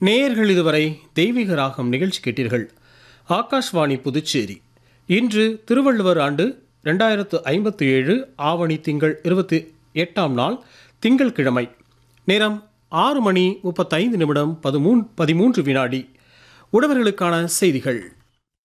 நேயர்கள் இதுவரை தெய்வீக ராகம் நிகழ்ச்சி கேட்டீர்கள். ஆகாஷ்வாணி புதுச்சேரி. இன்று திருவள்ளுவர் ஆண்டு 2057 ஆவணி திங்கள் 28ஆம் நாள் திங்கள்கிழமை. நேரம் 6 மணி 35 நிமிடம் 13 வினாடி. உழவர்களுக்கான செய்திகள்.